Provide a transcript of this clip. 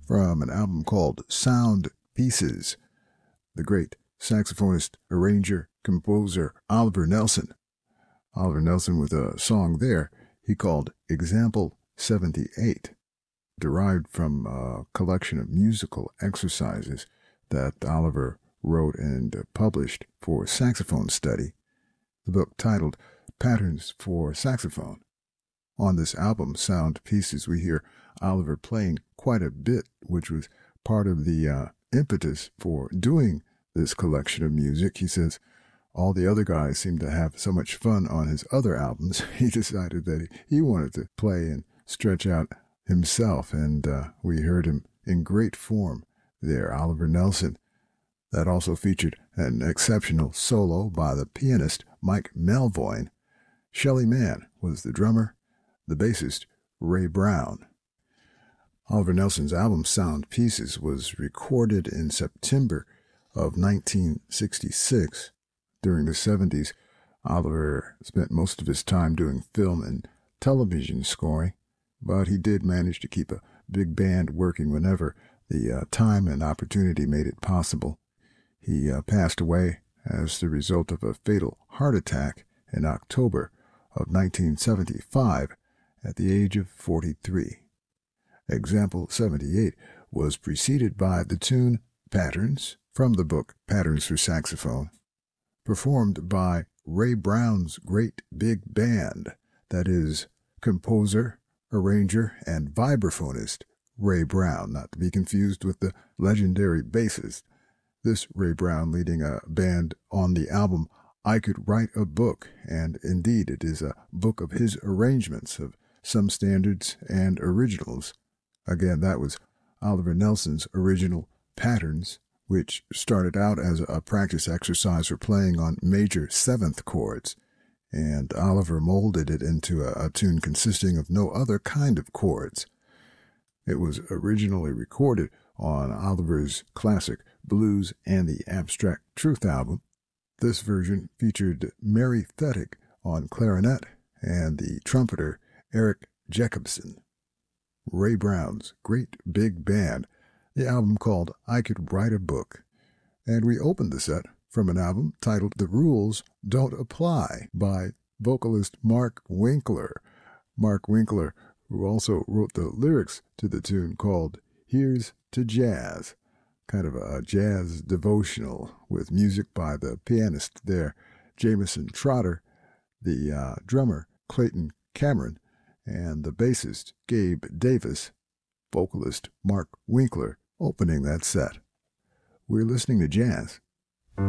from an album called Sound Pieces. The great saxophonist, arranger, composer Oliver Nelson. Oliver Nelson with a song there he called Example 78, derived from a collection of musical exercises that Oliver wrote and published for saxophone study, the book titled Patterns for Saxophone. On this album, Sound Pieces, we hear Oliver playing quite a bit, which was part of the impetus for doing this collection of music. He says all the other guys seemed to have so much fun on his other albums, he decided that he wanted to play and stretch out himself, and we heard him in great form there, Oliver Nelson. That also featured an exceptional solo by the pianist Mike Melvoin. Shelly Manne was the drummer, the bassist Ray Brown. Oliver Nelson's album Sound Pieces was recorded in September of 1966. During the 70s, Oliver spent most of his time doing film and television scoring, but he did manage to keep a big band working whenever the time and opportunity made it possible. He passed away as the result of a fatal heart attack in October of 1975 at the age of 43. Example 78 was preceded by the tune Patterns from the book Patterns for Saxophone, performed by Ray Brown's great big band, that is, composer, arranger, and vibraphonist Ray Brown, not to be confused with the legendary bassist. This Ray Brown leading a band on the album I Could Write a Book, and indeed it is a book of his arrangements of some standards and originals. Again, that was Oliver Nelson's original Patterns, which started out as a practice exercise for playing on major seventh chords, and Oliver molded it into a tune consisting of no other kind of chords. It was originally recorded on Oliver's classic Blues and the Abstract Truth album. This version featured Mary Thetick on clarinet and the trumpeter Eric Jacobson. Ray Brown's great big band, the album called I Could Write a Book. And we opened the set from an album titled The Rules Don't Apply by vocalist Mark Winkler. Mark Winkler, who also wrote the lyrics to the tune called Here's to Jazz, kind of a jazz devotional with music by the pianist there, Jameson Trotter, the drummer, Clayton Cameron, and the bassist, Gabe Davis, vocalist Mark Winkler, opening that set. We're listening to jazz